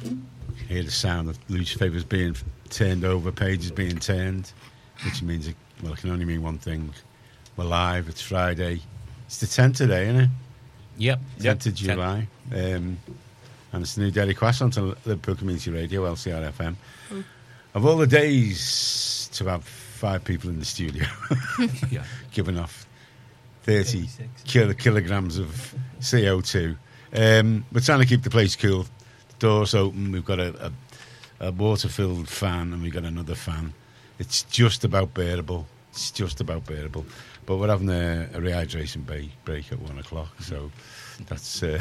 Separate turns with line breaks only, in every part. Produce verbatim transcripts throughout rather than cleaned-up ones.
hear the sound of newspapers being turned over, pages being turned, which means, it, well, it can only mean one thing. We're live. It's Friday. It's the tenth today, isn't it?
Yep.
tenth
yep.
of July. Um, and it's the new Daily Quest on to Liverpool Community Radio, L C R F M. Mm. Of all the days to have five people in the studio
yeah.
giving off thirty kil- kilograms of C O two. Um, we're trying to keep the place cool. The door's open. We've got a, a, a water-filled fan, and we've got another fan. It's just about bearable. It's just about bearable. But we're having a, a rehydration break, break at one o'clock, so that's... Uh,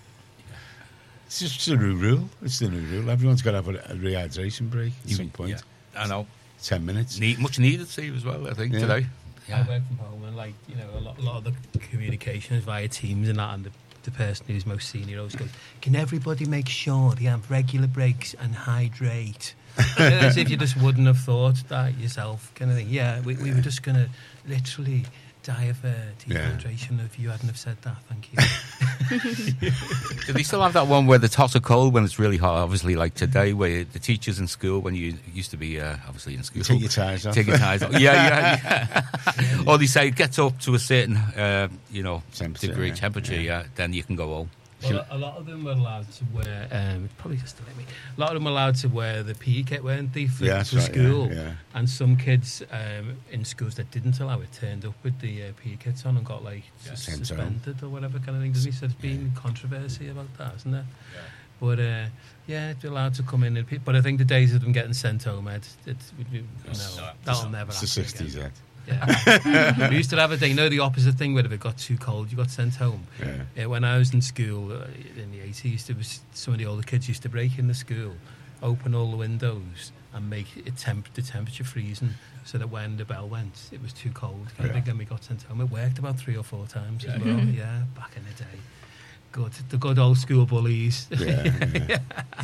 it's just a new rule. It's the new rule. Everyone's got to have a, a rehydration break at
you,
some point.
Yeah, I know.
Ten minutes.
Need, much needed, Steve, as well, I think,
yeah.
today.
Yeah. I work from home, and, like, you know, a lot, a lot of the communication is via Teams and that, and the, the person who's most senior always goes, can everybody make sure they have regular breaks and hydrate? As if you just wouldn't have thought that yourself, kind of thing. Yeah, we, we were just going to literally die of uh, dehydration yeah. if you hadn't have said that. Thank you.
Do they still have that one where it's hot or cold when it's really hot? Obviously, like today, where the teachers in school, when you used to be uh, obviously in school,
take your ties off.
Take your ties off. Yeah, yeah, yeah. Or they say it gets up to a certain, uh, you know,
temperature,
degree
yeah.
temperature. Yeah. yeah, then you can go home.
Well, a lot of them were allowed to wear, um, probably just to let me, a lot of them were allowed to wear the P E kit, weren't they, for,
yeah,
for
right,
school?
Yeah, yeah.
And some kids um, in schools that didn't allow it turned up with the uh, P E kits on and got, like, yeah, suspended or whatever kind of thing, doesn't he? So there's been yeah. controversy about that, isn't there? Yeah. But, uh, yeah, they're allowed to come in. And, but I think the days of them getting sent home, Ed, it's, you know, no, that'll never
it's
happen.
It's the sixties,
again.
Ed.
Yeah. We used to have a thing, you know, the opposite thing where if it got too cold, you got sent home.
Yeah.
Yeah, when I was in school uh, in the eighties, there was some of the older kids used to break in the school, open all the windows, and make it temp- the temperature freezing, so that when the bell went, it was too cold. Kind
yeah.
of thing, and we got sent home. It worked about three or four times
yeah.
as well. Yeah, back in the day. Good, the good old school bullies.
Yeah, yeah.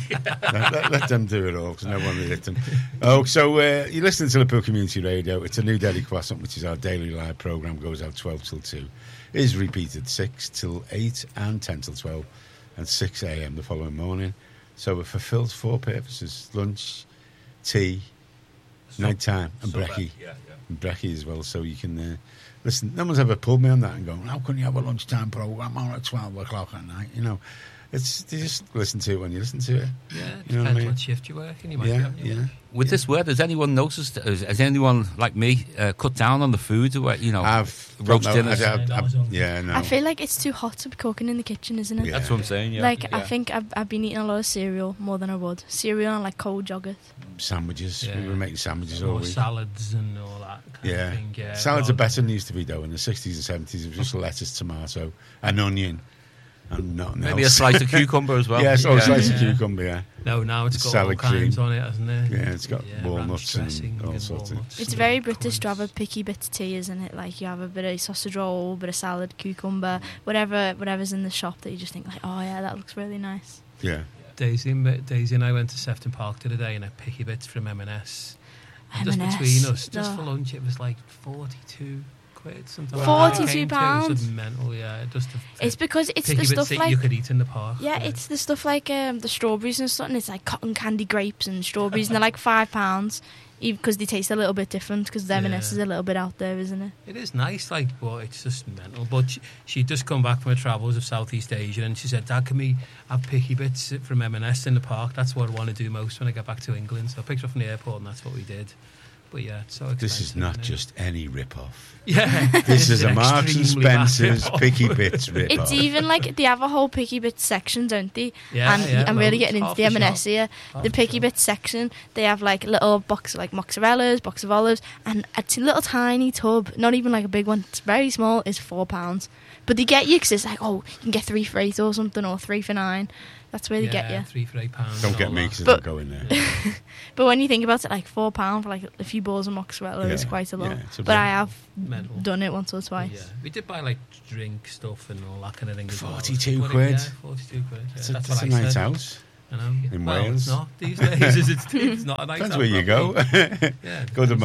let, let, let them do it all, because no one will hit them. Oh, so uh, you're listening to Liverpool Community Radio. It's a new Daily Croissant, which is our daily live programme, goes out twelve till two. It is repeated six till eight and ten till twelve and six a.m. the following morning. So it fulfills four purposes: lunch, tea, so, night time, and
so
brekkie.
Yeah, yeah.
And brekkie as well, so you can... Uh, listen, no one's ever pulled me on that and gone, how can you have a lunchtime programme on at twelve o'clock at night? You know, it's you just listen to it when you listen to it.
Yeah, it
you know
depends
what, I mean?
what shift you're working. You might
yeah,
be
yeah.
Work.
With
yeah.
this weather, has anyone noticed, has, has anyone, like me, uh, cut down on the food? Or, you know,
I've
roast
no,
dinners?
I, I, I, yeah, no.
I feel like it's too hot to be cooking in the kitchen, isn't it?
Yeah.
That's what I'm saying, yeah.
Like,
yeah.
I think I've, I've been eating a lot of cereal more than I would. Cereal and, like, cold yogurt.
Sandwiches.
Yeah.
We were making sandwiches
or
all week.
salads and all that kind
yeah.
of thing. Yeah.
Salads
well,
are better than they used to be, though. In the sixties and seventies, it was just lettuce, tomato, and onion. And nothing
Maybe
else.
a slice of cucumber as well.
Yeah, so
yeah.
a slice
yeah.
of cucumber, yeah.
No, now it's got
Salad
all kinds
cream.
on it, hasn't it?
Yeah, it's got
yeah,
walnuts and all
and
sorts of...
walnuts
It's
and
very British to have a
currants.
picky bit of tea, isn't it? Like, you have a bit of sausage roll, a bit of salad, cucumber, whatever, whatever's in the shop that you just think, like, oh, yeah, that looks really nice.
Yeah.
Daisy and, Daisy and I went to Sefton Park the other day and a picky bits from M and S. Just
M and S,
between us, just
no.
for lunch, it was like forty-two quid, something like
forty-two
that. It came to,
pounds?
It was mental, yeah. Just to,
It's because it's
picky
the
bits
stuff
that
like...
you could eat in the park.
Yeah, it's the stuff like um, the strawberries and stuff, and it's like cotton candy grapes and strawberries, and they're like five pounds, because they taste a little bit different, because the M and S
Yeah.
is a little bit out there, isn't it?
It is nice, like, but it's just mental. But she, she'd just come back from her travels of Southeast Asia, and she said, Dad, can we have picky bits from M and S in the park? That's what I want to do most when I get back to England. So I picked her up from the airport, and that's what we did. But yeah, it's so expensive.
This is not
isn't it?
just any rip-off.
Yeah.
This is a Marks and
extremely bad
Spencer's
rip-off.
Picky Bits rip-off.
It's even like, they have a whole picky bits section, don't they?
Yeah,
and
yeah,
I'm really
loads.
getting into
Half
the
the
M and S
shop.
here.
Half
The
the
picky
shop.
bits section, they have like little box like mozzarellas, box of olives, and a t- little tiny tub, not even like a big one, it's very small, is four pounds. But they get you because it's like, oh, you can get three for eight or something, or three for nine. That's where they
yeah,
get you.
three for eight pounds.
Don't
and
get
all
me
that.
because I
But-
don't go in there.
But when you think about it, like four pound for like a few balls of mozzarella
Yeah,
is quite a lot.
yeah, it's a
but
bit
I have
mental.
done it once or twice.
Yeah, we did buy like drink stuff and all that kind of thing. as well.
forty-two
But it-
quid?
Yeah, forty-two quid. Yeah,
It's a,
that's
it's
what
a
I
night
said.
out.
I know.
In
well,
Wales.
it's not these days. it's, it's not a night
Depends
out
where you go.
properly. Yeah,
Go to
depends.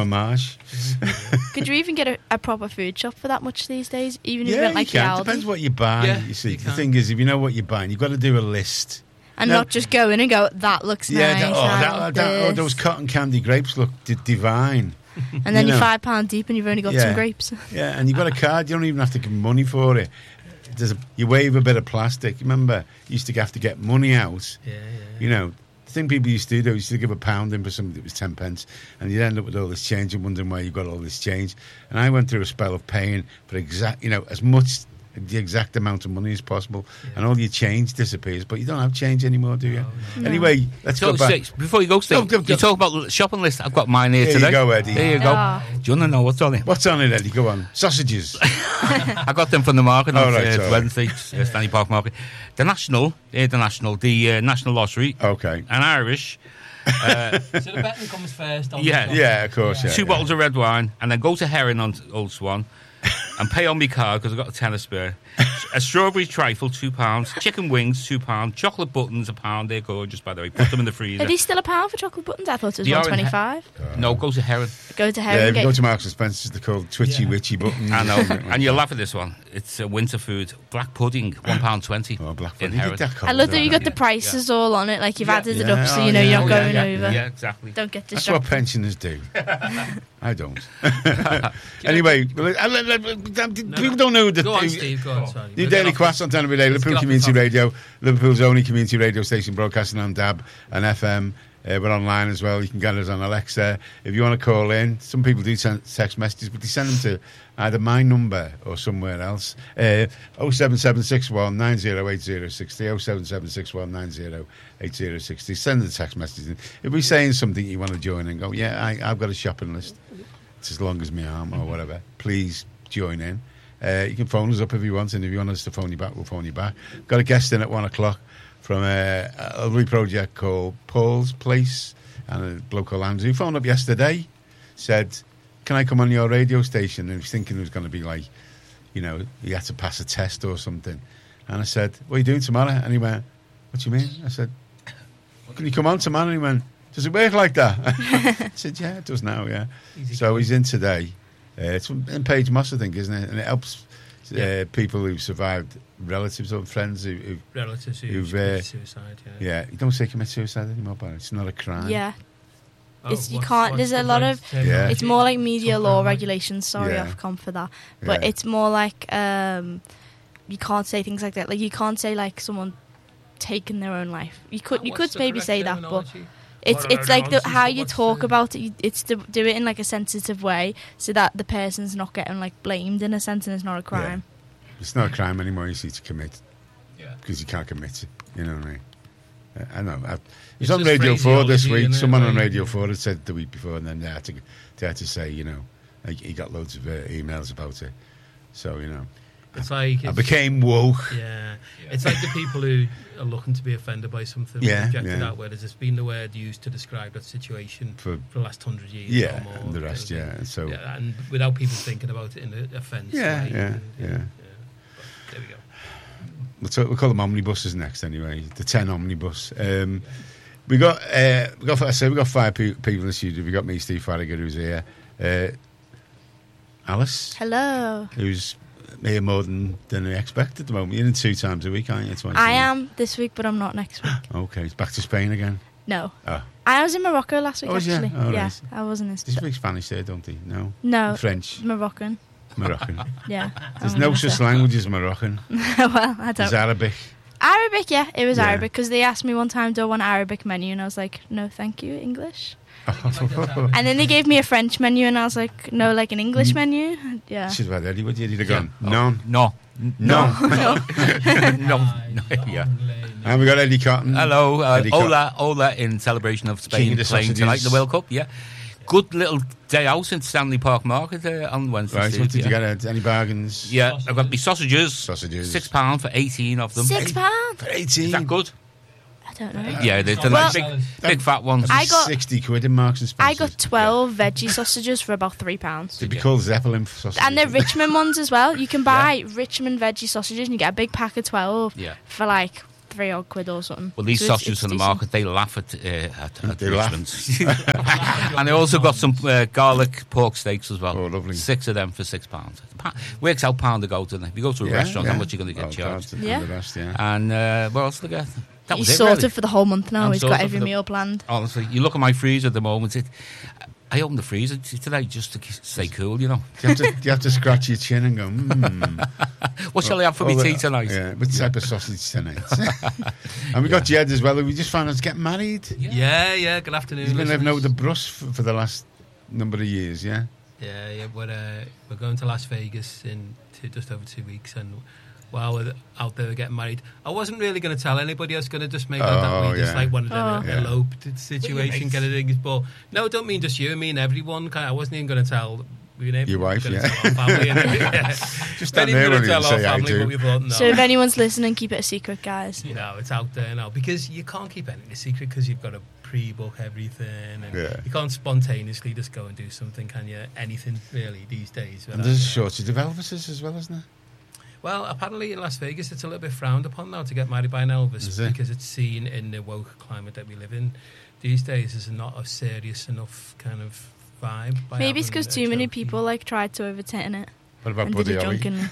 Mamage.
Could you even get a, a proper food shop for that much these days? Even if you
Yeah,
went
you
like
can.
Aldi?
Depends what you buy.
Yeah,
you see,
you
the
can.
thing is, if you know what you're buying, you've got to do a list.
And
No.
not just go in and go, that looks
Yeah,
nice.
that, oh,
I
that,
like
that, oh,
this."
those cotton candy grapes look d- divine.
And then
you
you're
know.
five pound deep and you've only got
Yeah.
some grapes.
Yeah, and you've got a card. You don't even have to give money for it. There's a, you wave a bit of plastic. Remember, you used to have to get money out.
Yeah, yeah.
You know, the thing people used to do, they used to give a pound in for something that was ten pence, and you'd end up with all this change and wondering where you got all this change. And I went through a spell of paying for exact, you know, as much, the exact amount of money as possible,
Yeah.
and all your change disappears. But you don't have change anymore, do you?
No,
no.
Anyway, let's
So,
go back.
Steve, before you go, Steve,
Go, go, go.
you talk about the shopping list. I've got mine here
There you
today.
go, Eddie.
There you go.
Ah.
Do you want to know what's on it?
What's on it, Eddie? Go on. Sausages.
I got them from the market on
Oh, right,
uh,
all right.
Wednesday, uh, Stanley Park Market. The National, uh, the National, the uh, National Lottery,
Okay.
and Irish. Uh,
So the betting comes first. On
Yeah.
the
Yeah, of course, yeah.
two bottles of red wine, and then go to Heron on Old Swan and pay on my card because I've got a tenner spare. A strawberry trifle, two pounds. Chicken wings, two pounds. Chocolate buttons, a pound. They're gorgeous, by the way. Put them in the freezer.
Are these still a pound for chocolate buttons? I thought it was
They are
one
in he-
twenty-five.
No, go to Heron.
Go to
Yeah,
Heron
if you go
Gate.
to Marks and Spencer's, they're called Twitchy
Yeah.
Witchy buttons.
I know. And you'll laugh at this one. It's a winter food. Black pudding, one pound twenty.
Oh, Black
in
Friday.
Heron.
That
I
cold,
love that you
isn't
got
it?
the prices all on it. Like you've
Yeah.
added it
Yeah,
up so
oh,
you know
yeah,
you're not
oh,
going
yeah,
over.
Yeah, exactly.
Don't get
That's what
distracted.
pensioners do. I don't. Anyway, well, I- I- I- people don't know that.
Go on, Steve. Go on. Sorry.
New
We'll
Daily
get off
Quest on Tenerife Day,
let's
Liverpool
get off the
Community
topic.
Radio, Liverpool's only community radio station broadcasting on D A B and F M. Uh, we're online as well. You can get us on Alexa. If you want to call in, some people do send text messages, but they send them to either my number or somewhere else. Uh, oh seven seven six one nine oh eight oh six oh, oh seven seven six one nine oh eight oh six oh. Send the text messages in. If we're saying something you want to join in, go, yeah, I, I've got a shopping list. It's as long as my arm or whatever. Please join in. Uh, you can phone us up if you want, and if you want us to phone you back, we'll phone you back. Got a guest in at one o'clock from a, a lovely project called Paul's Place, and a bloke called Andrew phoned up yesterday, said, can I come on your radio station? And he was thinking it was going to be like, you know, he had to pass a test or something. And I said, what are you doing tomorrow? And he went, what do you mean? I said, can you come on tomorrow? And he went, does it work like that? I said, yeah, it does now, yeah.
Easy
So he's in today. Uh, it's in Page Moss, I think, isn't it? And it helps uh,
Yeah.
people who've survived, relatives or friends who, who
relatives who
You've,
commit
uh,
suicide. Yeah.
yeah, you don't say commit suicide anymore, but it's not a crime.
Yeah.
Oh,
It's- you
what's-
can't-
what's
there's
the
a lot
right
of-
terminology?
Yeah.
It's more like media
Something
law
like-
regulations. Sorry,
Yeah.
I've come for that. But
Yeah.
it's more like um, you can't say things like that. Like you can't say like someone taking their own life. You could you
What's
could
the
maybe
correct
say that, but
terminology?
it's
Or
it's like the,
analysis,
how
but
you
what's
talk
the-
about it. You, it's to do it in like a sensitive way, so that the person's not getting like blamed in a sense, and it's not a crime.
It's not a crime anymore, you see, to commit,
Yeah.
because you can't commit it. You know what I mean? Uh, I know. I, it was
It's
on
just
Radio four this
phraseology,
week.
innit?
Someone on
Like,
Radio
yeah.
four had said the week before, and then they had to, they had to say, you know, like, he got loads of uh, emails about it. So, you know,
It's like
I
it's,
became woke.
yeah. It's like the people who are looking to be offended by something.
Yeah,
reject it
yeah.
that word. It's been the word used to describe that situation
For,
for the last hundred years.
yeah,
or more.
and the rest, yeah. And so,
Yeah, and without people thinking about it in an offence.
Yeah,
way.
yeah, yeah.
But there we go.
we'll, talk, we'll call them omnibuses next anyway. The ten omnibus. Um, we got, uh, we got. I said we got five pe- people in the studio. We got me, Steve Farragher, who's here. Uh, Alice,
Hello.
who's here more than than I expect at the moment. You're in two times a week, aren't you? Twice a
I
week?
am this week, but I'm not next week.
Okay, it's back to Spain again.
No.
Oh,
I was in Morocco last week,
Oh, was you?
actually.
Oh,
yeah,
right.
I wasn't in.
they speak Spanish there, don't they? No,
No,
French,
Moroccan.
Moroccan.
Yeah.
There's
I'm
no
gonna
such
say.
language as Moroccan.
Well, I
There's
don't.
Arabic.
Arabic, yeah, it was
Yeah.
Arabic because they asked me one time, "Do I want Arabic menu?" And I was like, "No, thank you, English." And then they gave me a French menu, and I was like, "No, like an English menu." Yeah.
Should have had Eddie. What you'd have
Yeah.
gone?
Oh,
None.
No.
No.
No. no. no. Yeah.
And we got Eddie Cotton.
Hello, uh,
Eddie Cotton.
Ola, Ola in celebration of
King
Spain
of the
playing
sausages.
tonight, the World Cup. Yeah, good little day out in Stanley Park Market uh, on Wednesday.
Right,
Steve,
what did you
yeah.
get? uh, Any bargains?
Yeah, I've got my sausages.
Sausages.
Six pound for eighteen of them.
Six pounds?
For eighteen.
Is that good?
I don't know.
Yeah, they're, they're
Well-
like big, big fat ones.
I got-
sixty quid in Marks and
I
Spencer's.
got twelve veggie sausages for about three pounds.
They'd be called Zeppelin sausages.
And they're Richmond ones as well. You can buy Richmond veggie sausages and you get a big pack of twelve
Yeah.
for like three odd quid or something.
Well, these
So it's-
sausages
it's
on the
decent.
market, they laugh at, uh, at, at
They laugh.
Richmond's. And they also got some uh, garlic pork steaks as well.
Oh, lovely.
Six of them for six pounds. Pa- works out pound a go, doesn't it? If you go to a
Yeah,
restaurant,
yeah.
how much are you going to get
Oh,
charged?
God,
Yeah.
the best, yeah.
And uh, what else did I get? That
He's
was it,
sorted
really.
for the whole month now.
I'm
He's got
sorted
every
for the-
meal planned.
Honestly, you look at my freezer at the moment. It, I opened the freezer t- today just to k- stay cool, you know.
Do you, have to, do you have to scratch your chin and go, hmm.
What shall I have for
Oh,
my
the-
tea tonight?
Yeah, what type of sausage tonight? And we got Jed as well. We just found out to get married.
Yeah, yeah. Good afternoon.
He's been living out with the
listeners.
Bruss for, for the last number of years, yeah?
Yeah, yeah. We're uh, we're going to Las Vegas in two, just over two weeks, and while we're out there getting married, I wasn't really going to tell anybody. I was going to just make out that
Oh,
we just
yeah.
like wanted
Oh.
an
Yeah.
eloped situation kind of thing. But no, I don't mean just you. I mean everyone. Kind of, I wasn't even going to tell. We were
Your wife,
gonna
yeah.
tell our family. And, yeah.
Just
Not
stand
even
there
gonna
when you
tell our
say I
family,
do.
but we thought, no.
So if anyone's listening, keep it a secret, guys.
You know, it's out there now because you can't keep anything a secret because you've got to pre-book everything, and
Yeah.
you can't spontaneously just go and do something, can you? Anything really these days.
And
without,
there's a
you know.
shortage of Elvises as well, isn't there?
Well, apparently in Las Vegas, it's a little bit frowned upon now to get married by an Elvis
Is it?
because it's seen in the woke climate that we live in these days as not a serious enough kind of vibe. by
Maybe it's
having
because
a
too many
trophy.
people like tried to overturn it
What about
and
Buddy
did it
Holly?
drunkenly.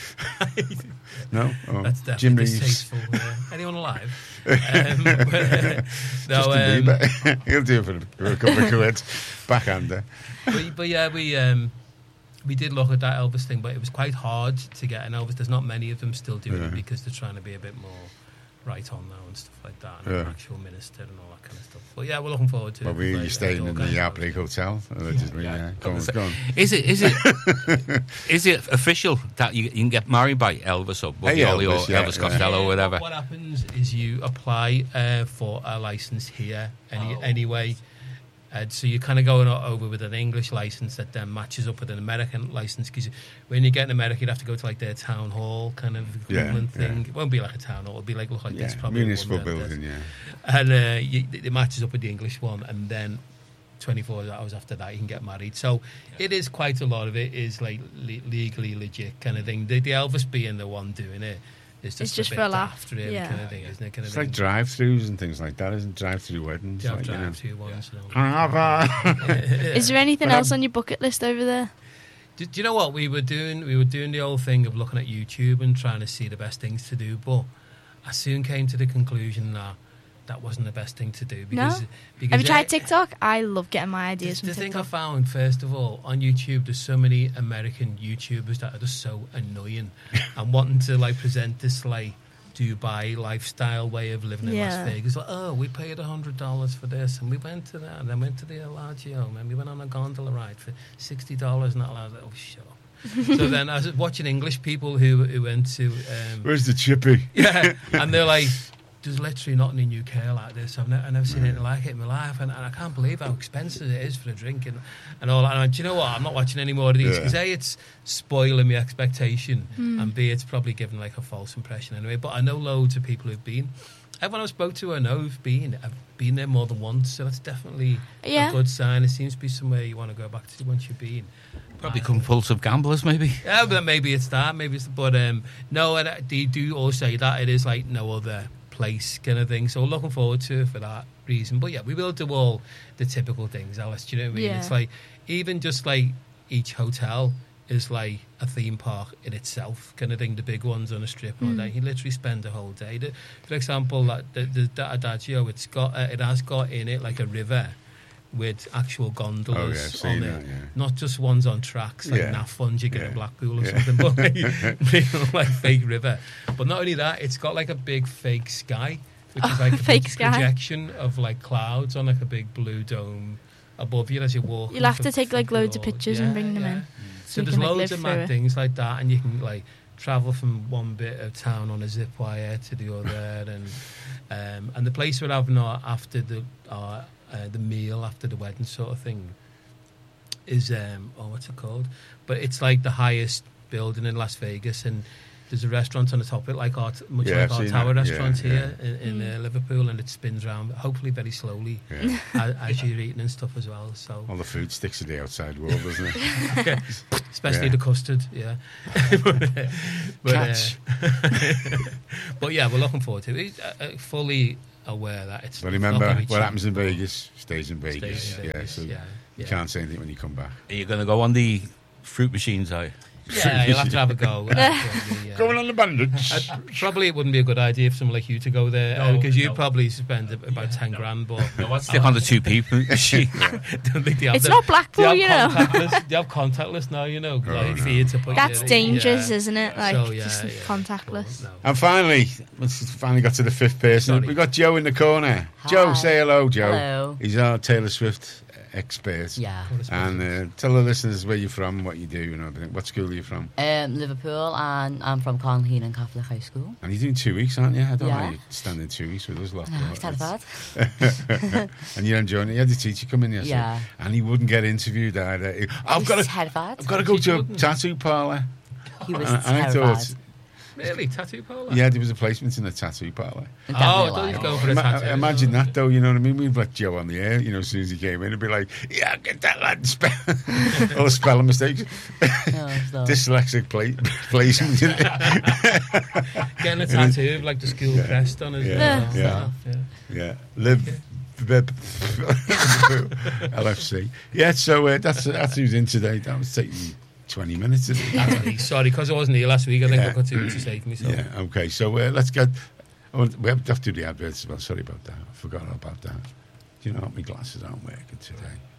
No? Oh,
That's
Jim
definitely
Reeves.
distasteful. Uh, anyone alive? um, but, uh, no,
Justin
um,
Bieber. He'll do it for, for a couple of quid. Backhander.
but, but yeah, we um, we did look at that Elvis thing, but it was quite hard to get an Elvis. There's not many of them still doing
Yeah.
it because they're trying to be a bit more right on now and stuff like that, and
Yeah.
an actual minister and all that kind of stuff. But yeah, we're looking forward to
Well,
it.
we,
Like,
you're staying in the
organic
Yap Lake Hotel, allegedly.
Yeah.
Yeah. Go on, go on.
Is it is it is it official that you, you can get married by Elvis or Buddy
Hey,
Holly or
Elvis, yeah,
Elvis
yeah.
Costello or whatever?
What, what happens is you apply uh, for a license here any,
Oh.
anyway. And so you're kind of going o- over with an English license that then matches up with an American license. Because when you get in America, you'd have to go to like their town hall kind of
Yeah,
equivalent
yeah.
thing. It won't be like a town hall. It'll be like look like
Yeah,
this probably.
municipal
one that
building,
does.
yeah.
And uh, you, it matches up with the English one, and then twenty-four hours after that, you can get married. So it is quite a lot of it is like le- legally legit kind of thing. The, the Elvis being the one doing it is just
It's just
a
for
bit
a laugh,
daft, really,
yeah.
kind of thing, isn't it? Kind
It's
of
like
thing.
drive-throughs and things like that, isn't it? Drive-through weddings.
Do you have
like, you know.
drive-through ones and all
Can I have a-
Is there anything
But, um,
else on your bucket list over there?
Do, do you know what we were doing? We were doing the old thing of looking at YouTube and trying to see the best things to do, but I soon came to the conclusion that that wasn't the best thing to do. Because,
No?
because
Have you tried
it-
TikTok? I love getting my
The,
ideas
the
from
thing I
TikTok.
found, first of all, on YouTube, there's so many American YouTubers that are just so annoying and wanting to like present this like Dubai lifestyle way of living in
Yeah.
Las Vegas. Like, oh, we paid a hundred dollars for this, and we went to that, and then went to the Bellagio, and we went on a gondola ride for sixty dollars. And I was like, oh, shut up. So then I was watching English people who who went to um,
Where's the chippy?
yeah, and they're like, there's literally nothing in U K like this. I've, ne- I've never seen anything like it in my life, and, and I can't believe how expensive it is for a drink and, and all that. And I, do you know what? I'm not watching any more of these
Yeah.
because A, it's spoiling my expectation,
Hmm.
and B, it's probably giving like a false impression anyway. But I know loads of people who've been. Everyone I spoke to, I know who've been. I've been there more than once, so that's definitely
Yeah.
a good sign. It seems to be somewhere you want to go back to once you've been.
Probably
Uh,
compulsive gamblers, maybe.
yeah, but maybe it's that. Maybe it's. But um, no, and I- they do all say that it is like no other place kind of thing. So looking forward to it for that reason. But yeah, we will do all the typical things, Alice. Do you know what I mean?
Yeah.
It's like even just like each hotel is like a theme park in itself, kind of thing. The big ones on a strip all day. You literally spend a whole day. The, for example, like the, the, the Adagio, it's got uh, it has got in it like a river with actual
Oh, yeah,
gondolas
I've seen
on
that,
it,
yeah.
not just ones on tracks like
Yeah.
N A F ones you get
Yeah.
in Blackpool or
Yeah.
something, but like, real, like fake river. But not only that, it's got like a big fake sky, which is
Oh,
like a
fake
big
sky.
projection of like clouds on like a big blue dome above you as you walk.
You'll have to take, like, loads of pictures and bring them in.
So
you
there's
can, like,
loads
live
of
through
mad
it.
things like that, and you can like travel from one bit of town on a zip wire to the other, and um, and the place we're having our, after the our, uh, the meal after the wedding sort of thing is um, oh what's it called? But it's like the highest building in Las Vegas, and there's a restaurant on the top of it, like our, much
Yeah,
like
I've
our
seen
Tower
that.
restaurant
Yeah,
here in, in uh, Liverpool, and it spins around, hopefully very slowly,
Yeah.
as, as you're eating and stuff as well. So,
All the food sticks to the outside wall, doesn't it?
especially
Yeah.
the custard, yeah. but, uh, but, uh,
Catch.
but yeah, we're looking forward to it. He's, uh, uh, fully aware that it's.
But
it's not
remember,
gonna be
what
cheap.
happens in Vegas stays in
Stays
Vegas.
in
Yeah,
Vegas,
so
yeah,
you
yeah.
can't say anything when you come back.
Are you going to go on the fruit machines, are you?
Yeah, you'll have to have a go. uh, probably, yeah.
Going on the bandits.
Uh, probably it wouldn't be a good idea for someone like you to go there
No,
because you
no.
probably spend a- about ten grand. But
No, I'd stick on the two people. She,
don't think they have
It's
the-
not
they
Blackpool,
have
you know.
contactless. They have contactless now, you know, like
no.
for you to put.
That's
your-
dangerous,
yeah.
isn't it? Like,
So, yeah,
just
yeah.
contactless.
No.
And finally, once we finally got to the fifth person,
Sorry.
we got Joe in the corner.
Hi.
Joe, say hello, Joe.
Hello.
He's our Taylor Swift expert.
Yeah.
And uh, tell the listeners where you're from, what you do, and everything. What school are you from?
Um, Liverpool, and I'm from Conheenan Catholic High School.
And you're doing two weeks, aren't you? I don't
Yeah.
know. You're standing two weeks with us, lot.
No, it's terrified.
And you're enjoying it. You had the teacher come in yesterday,
Yeah.
and he wouldn't get interviewed either. He- I've
He's
got to,
terrified.
I've got to go to a tattoo parlour.
He was
And- and I
terrified.
thought,
Really, tattoo parlour?
yeah, there was a placement in a tattoo parlour.
Oh, I
Definitely
thought
alive.
he was going for a
Ima-
tattoo.
imagine that, though. You know what I mean? We've let Joe on the air. You know, as soon as he came in, it'd be like, "Yeah, get that lad spell all the spelling mistakes,
No, so-
dyslexic pla- placement."
Getting a tattoo of like the school
Yeah.
crest on it.
Yeah,
and
yeah.
stuff, yeah.
Yeah, live. L F C. Yeah, so uh, that's that's who's in today. That was taking twenty minutes. Isn't it?
Actually, sorry, because I wasn't here last week. I think
Yeah.
I've got too much to say for myself.
Yeah. Okay. So uh, let's get. I want, we have to do the adverts as well. Sorry about that. I forgot about that. Do you know what? My glasses aren't working today.